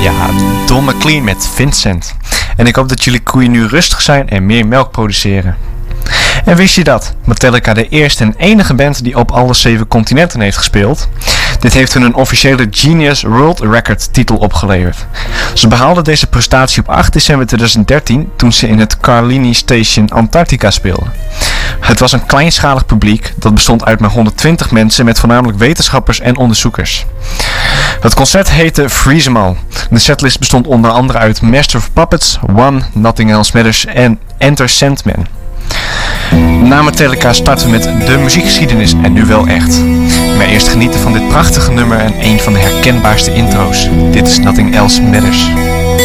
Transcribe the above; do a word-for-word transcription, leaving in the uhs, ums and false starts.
Ja, Don McLean met Vincent. En ik hoop dat jullie koeien nu rustig zijn en meer melk produceren. En wist je dat Metallica de eerste en enige band die op alle zeven continenten heeft gespeeld? Dit heeft hun een officiële Guinness World Record titel opgeleverd. Ze behaalden deze prestatie op acht december tweeduizend dertien toen ze in het Carlini Station Antarctica speelden. Het was een kleinschalig publiek dat bestond uit maar honderdtwintig mensen met voornamelijk wetenschappers en onderzoekers. Het concert heette Freeze 'em All. De setlist bestond onder andere uit Master of Puppets, One, Nothing Else Matters en Enter Sandman. Na Metallica starten we met de muziekgeschiedenis en nu wel echt. Maar eerst genieten van dit prachtige nummer en een van de herkenbaarste intro's. Dit is Nothing Else Matters.